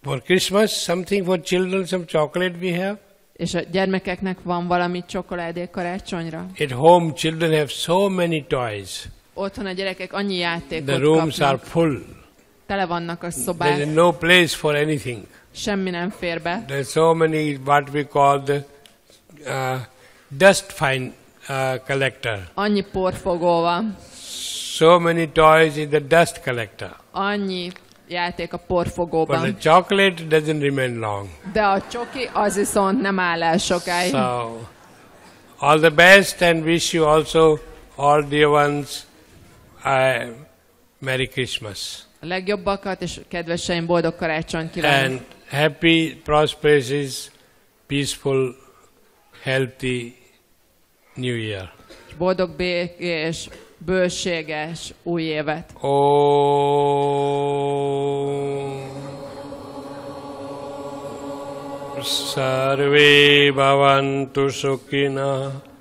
For Christmas, something for children, some chocolate we have. És a gyermekeknek van valami csokoládé karácsonyra? At home, children have so many toys. Otthon a gyerekek annyi játékot The rooms are kapnak. full. Tele vannak a There szobák. is no place for anything. Semmi nem fér be. There are so many what we call the dust fine collector. Annyi porfogó van. So many toys in the dust collector. Annyi játék a But porfogóban. the chocolate doesn't remain long. De a csoki az viszont nem áll el sokáig. So, all the best and wish you also, all dear ones, Merry Christmas. A legjobbakat és kedveseim boldog karácsonyt kívánok. And happy, prosperous, peaceful, healthy New Year. Boldog, békés, bőséges új évet. Sarve bhavantu sukhina